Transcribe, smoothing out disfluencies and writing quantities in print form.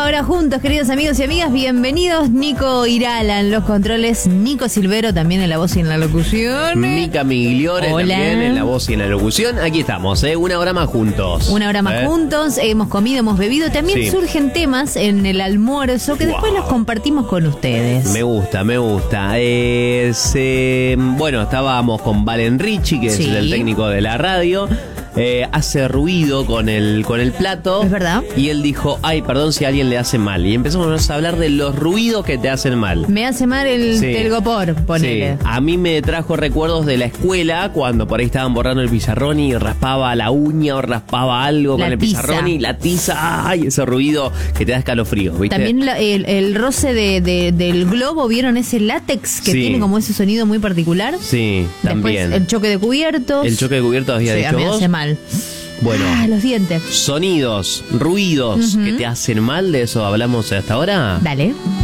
hora juntos, queridos amigos y amigas. Bienvenidos, Nico Irala en los controles, Nico Silvero también en la voz y en la locución. Mica Migliore también en la voz y en la locución. Aquí estamos, una hora más juntos. Una hora más juntos, hemos comido, hemos bebido. También surgen temas en el almuerzo que después los compartimos con ustedes. Me gusta. Bueno, estábamos con Valen Ricci, que es el técnico de la radio. Hace ruido con el plato. Es verdad. Y él dijo, ay, perdón si a alguien le hace mal. Y empezamos a hablar de los ruidos que te hacen mal. Me hace mal el telgopor, ponele. Sí. A mí me trajo recuerdos de la escuela, cuando por ahí estaban borrando el pizarrón y raspaba la uña o raspaba algo con el pizarrón y la tiza. Ay, ese ruido que te da escalofrío, ¿viste? También el roce del globo, ¿vieron ese látex que tiene como ese sonido muy particular? Sí, también. Después el choque de cubiertos. El choque de cubiertos había dicho a mí me vos. hace mal. Bueno, los dientes. Sonidos, ruidos que te hacen mal, de eso hablamos hasta ahora. Dale.